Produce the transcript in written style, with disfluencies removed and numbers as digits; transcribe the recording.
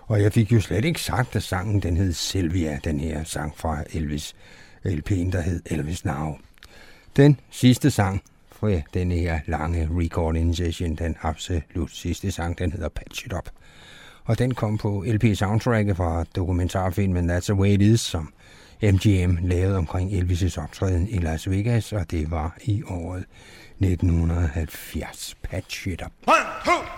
Og jeg fik jo slet ikke sagt, at sangen den hed Sylvia, den her sang fra Elvis LP'en, der hed Elvis Now. Den sidste sang fra denne her lange recording session, den absolut sidste sang, den hedder Patch It Up. Og den kom på LP-soundtracket fra dokumentarfilmen That's the Way It Is, som MGM lavede omkring Elvis' optræden i Las Vegas, og det var i året 1970. Patch It Up. 1, 2,